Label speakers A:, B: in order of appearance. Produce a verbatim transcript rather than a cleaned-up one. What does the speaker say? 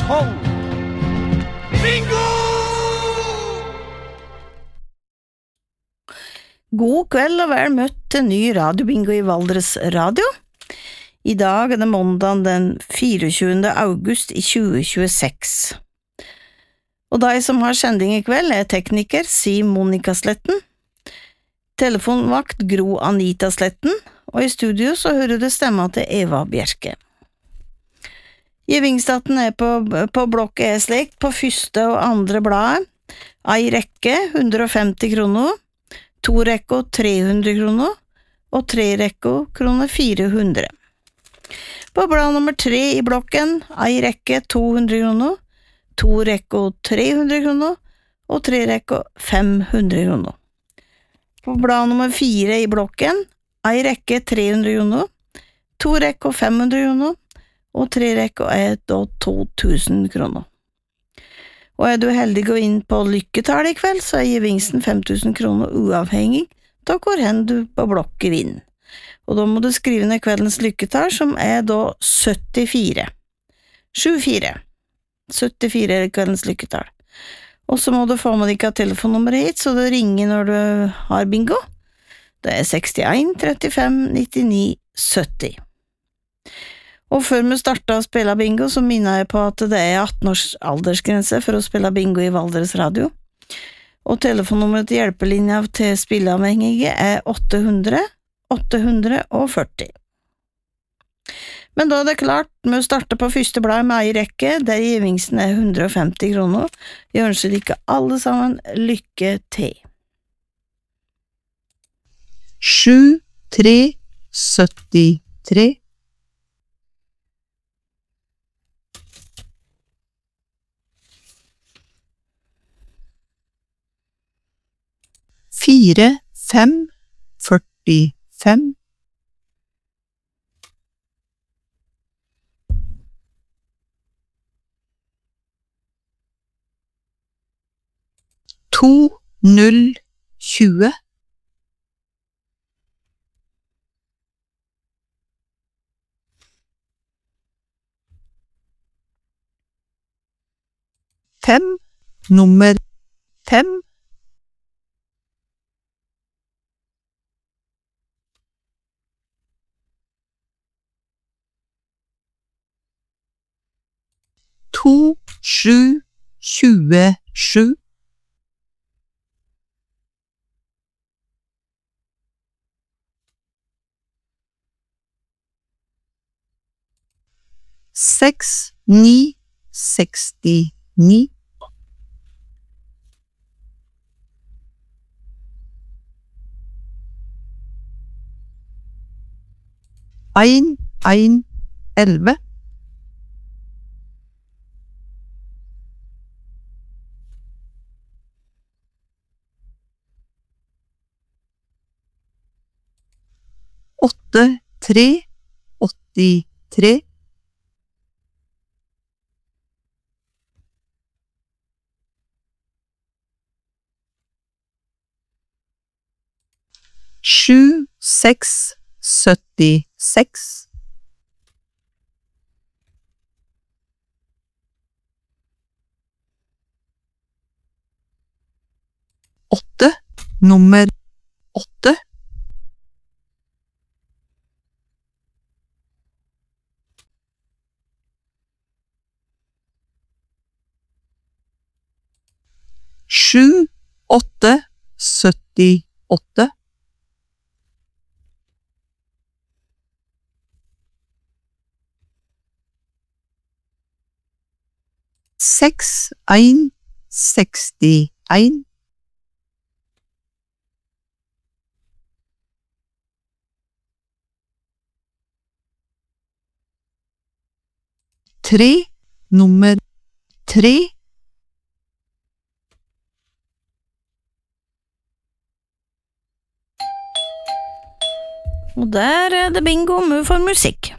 A: tolv. Bingo!
B: God kveld og vel møtt til ny radiobingo i Valdres Radio. I dag er det måndag den fireogtjuende august i tjue tjueseks. Og de som har sending i kveld er tekniker Siv Monica Sletten, telefonvakt Gro Anita Sletten, og i studio så hører det stemma til Eva Bjerke. Gevinstaten er på, på blokket er slik på første og andre bladet, ei rekke hundre og femti kroner, to rekker tre hundre kroner, og tre rekker kroner fire hundre. På blad nummer tre i blokken, ei rekke to hundre kroner, to rekker tre hundre kroner, og tre rekker fem hundre kroner. På blad nummer fire i blokken, ei rekke tre hundre kroner, to rekker fem hundre kroner, og tre rekker er da to tusen kroner. Og er du heldig å gå inn på lykketall i kveld, så er gevinsten fem tusen kroner uavhengig av hvor hen du på blokket vinner. Og da må du skrive ned kveldens lykketall, som er da syttifire. syttifire. syttifire er kveldens lykketall. Og så må du få med deg telefonnummeret hit, så du ringer når du har bingo. Det er sekstien, trettifem, nittini, sytti. Og før vi startet å spille bingo, så minner jeg på at det er atten års aldersgrense for å spille bingo i Valdres Radio. Og telefonnummeret til hjelpelinja til spilleavhengige er åtte hundre, åtte hundre og førti. Men da er det klart, vi starter på første blad med ei rekke, der gevinsten er hundre og femti kroner. Jeg ønsker ikke alle sammen lykke til.
C: sju, tre, syttitre. Fire, fem, førtifem. To, null, tjue. Fem, nummer fem. To, sju, tjuesju. Seks, ni, sekstini. Ein, ein, elleve. Åtte, tre, åttitre. Sju, seks, syttiseks. Åtte, nummer åtte. Sju, åtte, syttiåtte. Seks, ein, sekstien. Tre, nummer tre.
B: Og der er det bingo med for musikk.